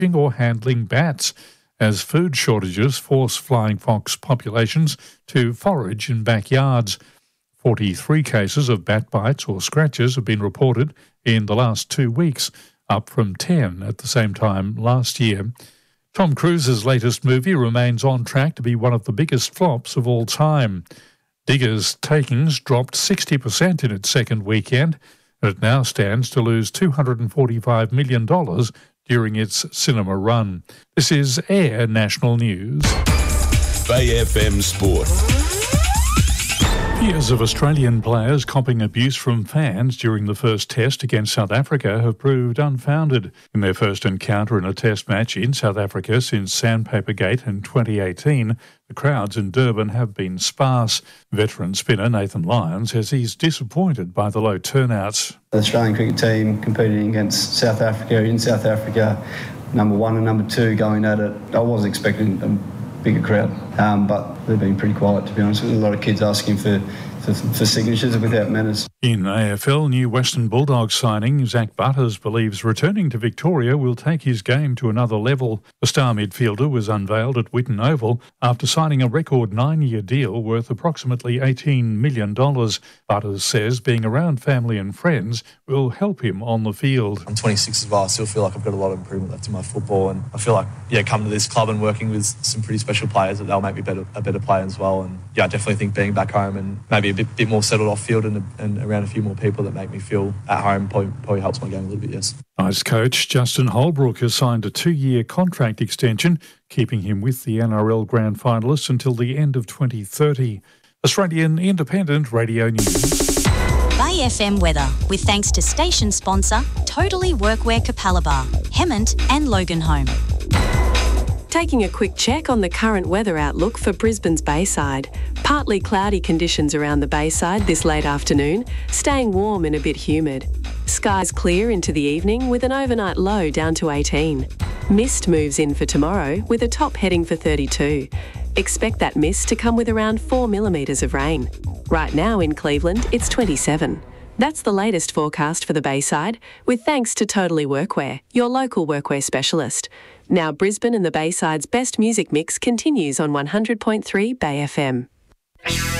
or handling bats, as food shortages force flying fox populations to forage in backyards. 43 cases of bat bites or scratches have been reported in the last 2 weeks, up from 10 at the same time last year. Tom Cruise's latest movie remains on track to be one of the biggest flops of all time. Digger's takings dropped 60% in its second weekend, and it now stands to lose $245 million during its cinema run. This is Air National News. Bay FM Sport. Fears of Australian players copping abuse from fans during the first test against South Africa have proved unfounded. In their first encounter in a test match in South Africa since Sandpapergate in 2018, the crowds in Durban have been sparse. Veteran spinner Nathan Lyon says he's disappointed by the low turnouts. The Australian cricket team competing against South Africa in South Africa, number 1 and number 2 going at it. I was expecting a bigger crowd, but they've been pretty quiet, to be honest. There's a lot of kids asking for signatures without manners. In AFL, new Western Bulldogs signing Zach Butters believes returning to Victoria will take his game to another level. The star midfielder was unveiled at Whitten Oval after signing a record 9-year deal worth approximately $18 million. Butters says being around family and friends will help him on the field. I'm 26 as well. I still feel like I've got a lot of improvement left in my football, and I feel like, coming to this club and working with some pretty special players, that they'll make me a better player as well. And I definitely think being back home and maybe a bit more settled off field and around a few more people that make me feel at home probably helps my game a little bit, yes. Ice coach Justin Holbrook has signed a 2-year contract extension, keeping him with the NRL Grand Finalists until the end of 2030. Australian Independent Radio News. Bay FM weather, with thanks to station sponsor Totally Workwear Capalaba, Hemmant and Loganholme. Taking a quick check on the current weather outlook for Brisbane's Bayside. Partly cloudy conditions around the Bayside this late afternoon, staying warm and a bit humid. Skies clear into the evening with an overnight low down to 18. Mist moves in for tomorrow with a top heading for 32. Expect that mist to come with around 4 millimetres of rain. Right now in Cleveland, it's 27. That's the latest forecast for the Bayside, with thanks to Totally Workwear, your local workwear specialist. Now Brisbane and the Bayside's best music mix continues on 100.3 Bay FM.